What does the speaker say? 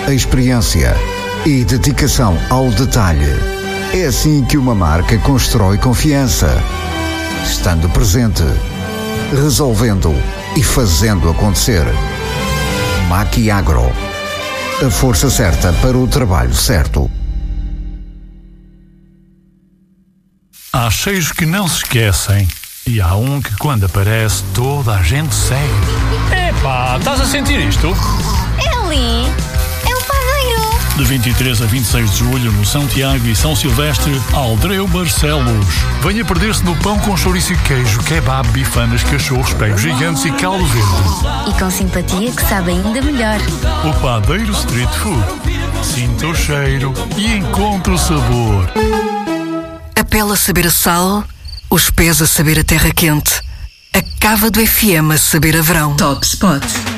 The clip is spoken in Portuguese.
experiência e dedicação ao detalhe. É assim que uma marca constrói confiança. Estando presente, resolvendo e fazendo acontecer. Maquiagro. A força certa para o trabalho certo. Há cheiros que não se esquecem. E há um que quando aparece toda a gente segue. Epá, estás a sentir isto? É ali, é o padeiro. De 23 a 26 de julho no São Tiago e São Silvestre, Aldreu Barcelos. Venha perder-se no pão com chouriço e queijo, kebab, bifanas, cachorros, pregos gigantes e caldo verde. E com simpatia que sabe ainda melhor. O Padeiro Street Food. Sinta o cheiro e encontre o sabor. A pele a saber a sal, os pés a saber a terra quente, a cava do FM a saber a verão. Top Spot.